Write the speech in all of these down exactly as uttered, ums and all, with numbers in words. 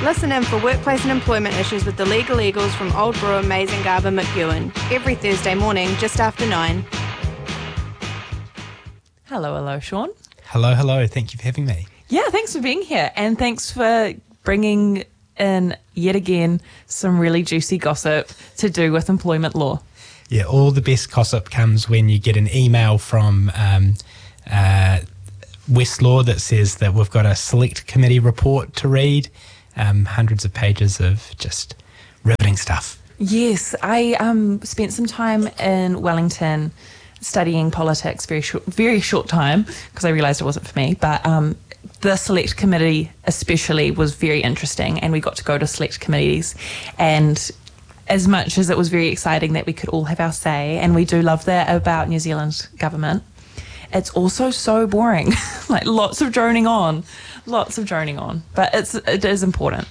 Listen in for workplace and employment issues with the Legal Eagles from Old Brewer, Mays and Garber McEwen every Thursday morning just after nine. Hello, hello, Sean. Hello, hello. Thank you for having me. Yeah, thanks for being here, and thanks for bringing in, yet again, some really juicy gossip to do with employment law. Yeah, all the best gossip comes when you get an email from um, uh, Westlaw that says that we've got a select committee report to read, um, hundreds of pages of just riveting stuff. Yes, I um, spent some time in Wellington studying politics, very short, very short time, because I realised it wasn't for me, but um, the select committee especially was very interesting, and we got to go to select committees, and as much as it was very exciting that we could all have our say, and we do love that about New Zealand government, it's also so boring. Like lots of droning on, lots of droning on, but it's it is important.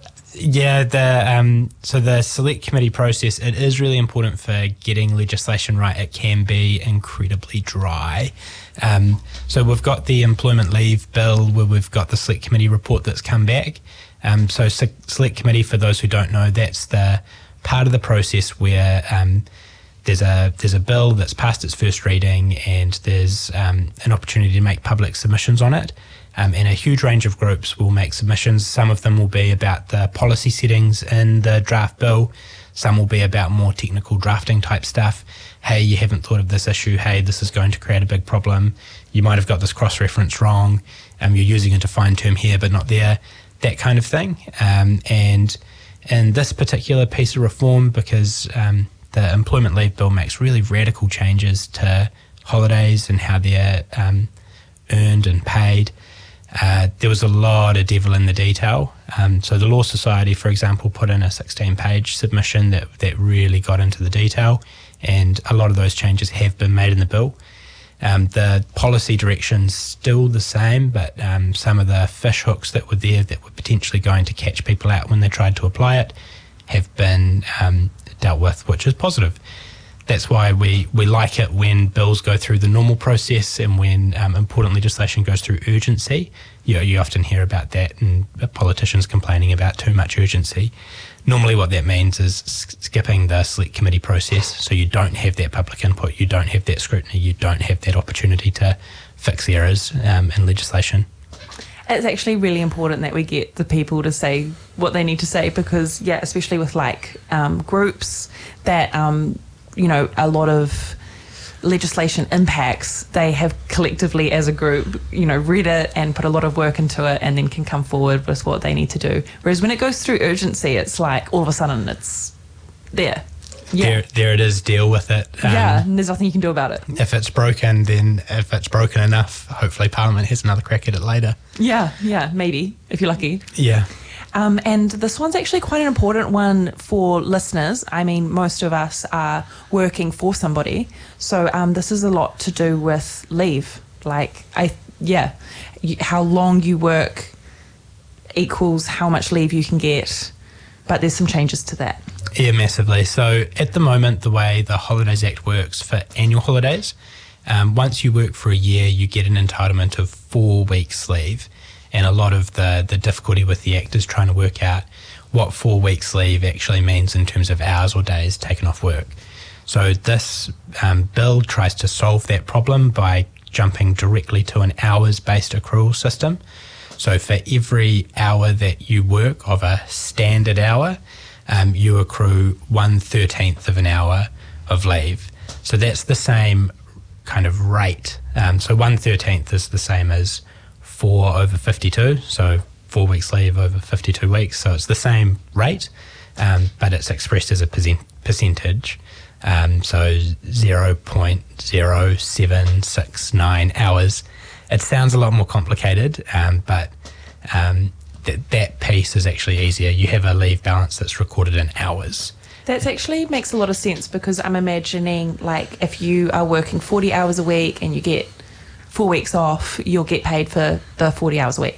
Yeah, the um, so the select committee process, it is really important for getting legislation right. It can be incredibly dry. Um, so we've got the employment leave bill where we've got the select committee report that's come back. Um, so se- select committee, for those who don't know, that's the part of the process where um, there's a there's a bill that's passed its first reading, and there's um, an opportunity to make public submissions on it. Um, and a huge range of groups will make submissions. Some of them will be about the policy settings in the draft bill. Some will be about more technical drafting type stuff. Hey, you haven't thought of this issue. Hey, this is going to create a big problem. You might have got this cross-reference wrong. Um, you're using a defined term here but not there. That kind of thing. Um, and in this particular piece of reform, because um, the employment leave bill makes really radical changes to holidays and how they're um, earned and paid, Uh, there was a lot of devil in the detail. Um, so the Law Society, for example, put in a sixteen-page submission that, that really got into the detail, and a lot of those changes have been made in the bill. Um, the policy direction's still the same, but um, some of the fish hooks that were there that were potentially going to catch people out when they tried to apply it have been um, dealt with, which is positive. That's why we, we like it when bills go through the normal process, and when um, important legislation goes through urgency. You know, you often hear about that and politicians complaining about too much urgency. Normally what that means is skipping the select committee process, so you don't have that public input, you don't have that scrutiny, you don't have that opportunity to fix the errors um, in legislation. It's actually really important that we get the people to say what they need to say, because, yeah, especially with like um, groups that... Um, you know, a lot of legislation impacts, they have collectively as a group, you know, read it and put a lot of work into it, and then can come forward with what they need to do. Whereas when it goes through urgency, it's like all of a sudden it's there. Yeah. There, there it is, deal with it. Um, yeah, and there's nothing you can do about it. If it's broken, then if it's broken enough, hopefully Parliament has another crack at it later. Yeah, yeah, maybe, if you're lucky. Yeah. Um, and this one's actually quite an important one for listeners. I mean, most of us are working for somebody. So um, this is a lot to do with leave. Like, I yeah, you, how long you work equals how much leave you can get. But there's some changes to that. Yeah, massively. So at the moment, the way the Holidays Act works for annual holidays, um, once you work for a year, you get an entitlement of four weeks leave. And a lot of the, the difficulty with the Act is trying to work out what four weeks leave actually means in terms of hours or days taken off work. So this um, bill tries to solve that problem by jumping directly to an hours-based accrual system. So for every hour that you work of a standard hour, um, you accrue one thirteenth of an hour of leave. So that's the same kind of rate. Um, so one thirteenth is the same as four over fifty-two, so four weeks leave over fifty-two weeks. So it's the same rate, um, but it's expressed as a percent, percentage. Um, so zero point zero seven six nine hours. It sounds a lot more complicated, um, but um, th- that piece is actually easier. You have a leave balance that's recorded in hours. That actually makes a lot of sense, because I'm imagining, like, if you are working forty hours a week and you get four weeks off, you'll get paid for the forty hours a week.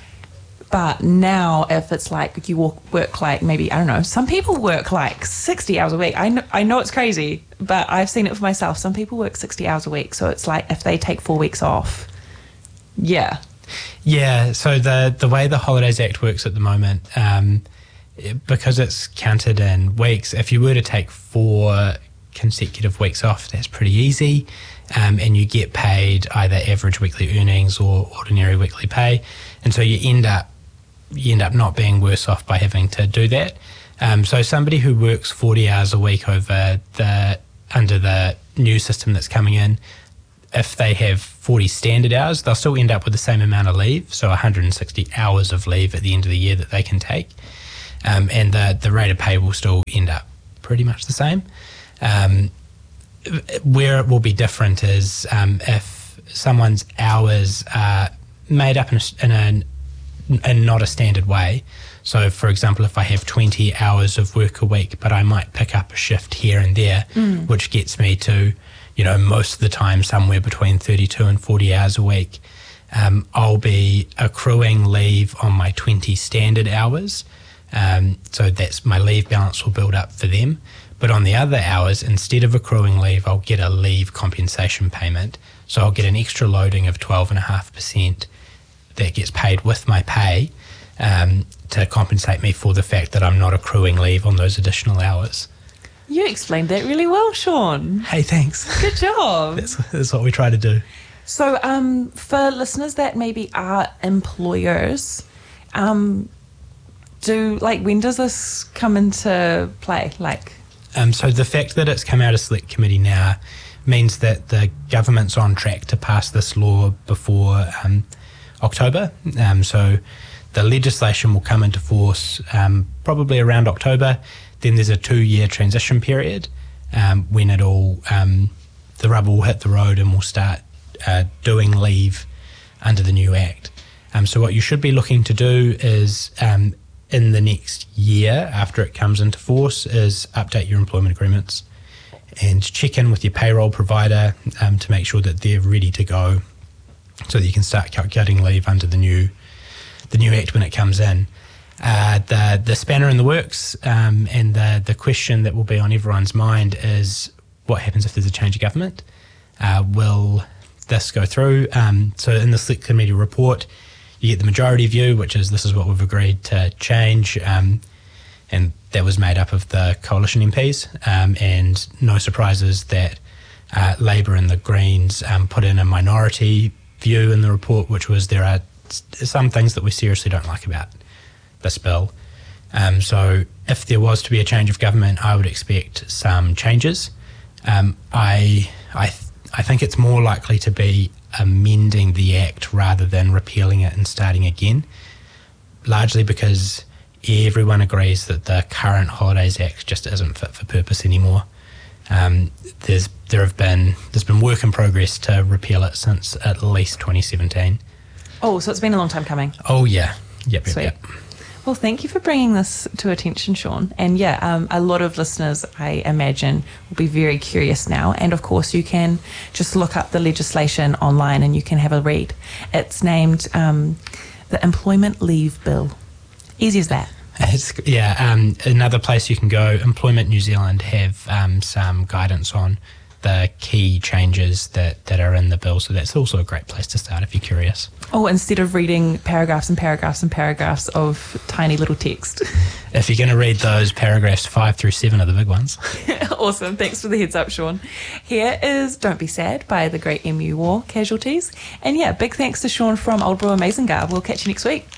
But now if it's like you work, work like maybe, I don't know, some people work like sixty hours a week. I know, I know it's crazy, but I've seen it for myself. Some people work sixty hours a week. So it's like if they take four weeks off, yeah. Yeah, so the, the way the Holidays Act works at the moment, um, it- because it's counted in weeks, if you were to take four consecutive weeks off, that's pretty easy, um, and you get paid either average weekly earnings or ordinary weekly pay, and so you end up you end up not being worse off by having to do that. Um, so somebody who works forty hours a week over the under the new system that's coming in, if they have forty standard hours, they'll still end up with the same amount of leave, so one hundred sixty hours of leave at the end of the year that they can take, um, and the, the rate of pay will still end up pretty much the same. Um, where it will be different is um, if someone's hours are made up in a, in a in not a standard way. So, for example, if I have twenty hours of work a week, but I might pick up a shift here and there, mm. which gets me to, you know, most of the time somewhere between thirty-two and forty hours a week, um, I'll be accruing leave on my twenty standard hours. Um, so that's my leave balance will build up for them. But on the other hours, instead of accruing leave, I'll get a leave compensation payment. So I'll get an extra loading of twelve point five percent that gets paid with my pay, um, to compensate me for the fact that I'm not accruing leave on those additional hours. You explained that really well, Sean. Hey, thanks. Good job. that's, that's what we try to do. So um, for listeners that maybe are employers, um, do like when does this come into play? Like, um, so the fact that it's come out of select committee now means that the government's on track to pass this law before um, October. Um, so the legislation will come into force um, probably around October. Then there's a two-year transition period um, when it all um, the rubber will hit the road and we'll start uh, doing leave under the new Act. Um, so what you should be looking to do is um, in the next year after it comes into force is update your employment agreements and check in with your payroll provider um, to make sure that they're ready to go so that you can start calculating leave under the new the new Act when it comes in. Uh, the the spanner in the works um, and the the question that will be on everyone's mind is what happens if there's a change of government? Uh, will this go through? Um, so in the select committee report, you get the majority view, which is this is what we've agreed to change, um, and that was made up of the coalition M Ps, um, and no surprises that uh, Labour and the Greens um, put in a minority view in the report, which was there are some things that we seriously don't like about this bill. Um, so if there was to be a change of government, I would expect some changes. Um, I, I, th- I think it's more likely to be amending the Act rather than repealing it and starting again, largely because everyone agrees that the current Holidays Act just isn't fit for purpose anymore. Um, there's there have been there's been work in progress to repeal it since at least twenty seventeen. Oh, so it's been a long time coming. Oh yeah, yep, Sweet. yep, yep. Well, thank you for bringing this to attention, Sean. And yeah, um, a lot of listeners, I imagine, will be very curious now. And of course, you can just look up the legislation online and you can have a read. It's named um, the Employment Leave Bill. Easy as that. It's, yeah, um, another place you can go, Employment New Zealand have um, some guidance on the key changes that, that are in the bill. So that's also a great place to start if you're curious. Oh, instead of reading paragraphs and paragraphs and paragraphs of tiny little text. If you're going to read those, paragraphs five through seven are the big ones. Awesome. Thanks for the heads up, Sean. Here is Don't Be Sad by the Great M U War Casualties. And yeah, big thanks to Sean from Old Brewer Mazengarb. We'll catch you next week.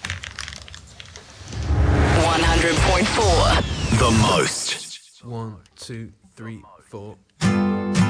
one hundred point four. The most. One, two, three, four.